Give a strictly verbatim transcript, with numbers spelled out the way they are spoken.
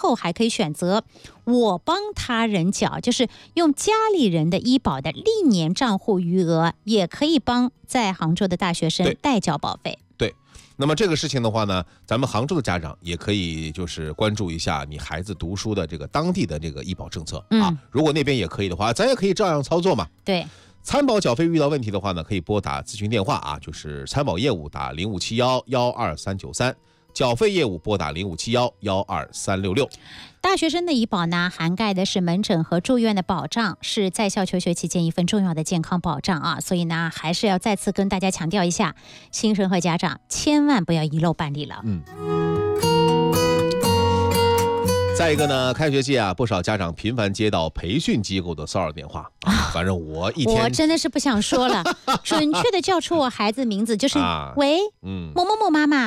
后还可以选择我帮他人缴，就是用家里人的医保的历年账户余额，也可以帮在杭州的大学生代缴保费。 对，那么这个事情的话呢，咱们杭州的家长也可以就是关注一下你孩子读书的这个当地的这个医保政策、嗯、啊。如果那边也可以的话，咱也可以照样操作嘛。 对。 参保缴费遇到问题的话呢，可以拨打咨询电话啊，就是参保业务打零五七幺幺二三九三，缴费业务拨打零五七幺幺二三六六。 大学生的医保呢，涵盖的是门诊和住院的保障，是在校求学期间一份重要的健康保障啊。所以呢，还是要再次跟大家强调一下，新生和家长千万不要遗漏办理了。 嗯。再一个呢，开学季啊，不少家长频繁接到培训机构的骚扰电话，啊、反正我一天我真的是不想说了，准确的叫出我孩子名字就是、啊、喂，嗯，某某某妈妈。